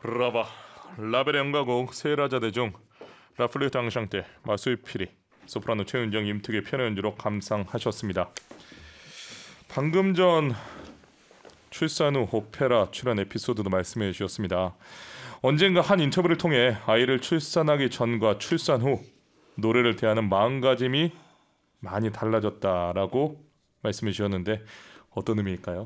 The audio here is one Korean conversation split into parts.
라바 라벨의 연가곡 세라자 대중 라플레트 앙샹때 마수의 피리 소프라노 최은정 임특의 피아노 연주로 감상하셨습니다. 방금 전 출산 후 오페라 출연 에피소드도 말씀해 주셨습니다. 언젠가 한 인터뷰를 통해 아이를 출산하기 전과 출산 후 노래를 대하는 마음가짐이 많이 달라졌다라고 말씀해 주셨는데 어떤 의미일까요?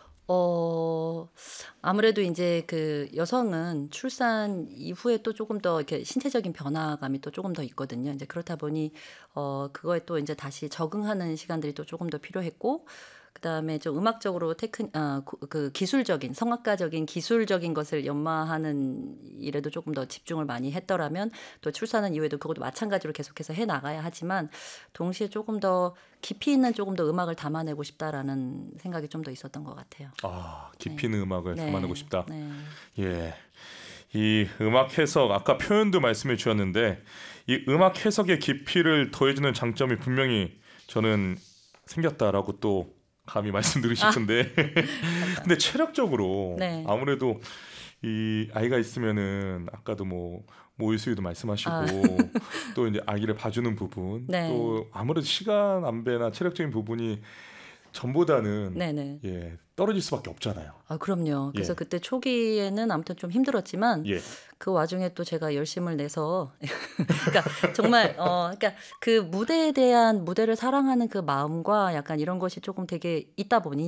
아무래도 이제 그 여성은 출산 이후에 또 조금 더 이렇게 신체적인 변화감이 또 조금 더 있거든요. 이제 그렇다 보니 그거에 또 이제 다시 적응하는 시간들이 또 조금 더 필요했고, 그다음에 좀 음악적으로 그 기술적인 성악가적인 기술적인 것을 연마하는 일에도 조금 더 집중을 많이 했더라면 또 출산한 이후에도 그것도 마찬가지로 계속해서 해 나가야 하지만 동시에 조금 더 깊이 있는 조금 더 음악을 담아내고 싶다라는 생각이 좀 더 있었던 것 같아요. 아, 깊이 있는 음악을 담아내고 싶다. 네. 예, 이 음악 해석 아까 표현도 말씀해 주셨는데 이 음악 해석의 깊이를 더해주는 장점이 분명히 저는 생겼다라고 또 감히 말씀드리고 싶은데 근데 체력적으로 네. 아무래도 이 아이가 있으면은 아까도 뭐 모유수유도 말씀하시고 또 이제 아기를 봐주는 부분 네. 또 아무래도 시간 안배나 체력적인 부분이 전보다는 네네. 예, 떨어질 수밖에 없잖아요. 그럼요. 그래서 예. 그때 초기에는 아무튼 좀 힘들었지만 예. 그 와중에 또 제가 열심을 내서 그러니까 정말 그러니까 그 무대에 대한 무대를 사랑하는 그 마음과 약간 이런 것이 조금 되게 있다 보니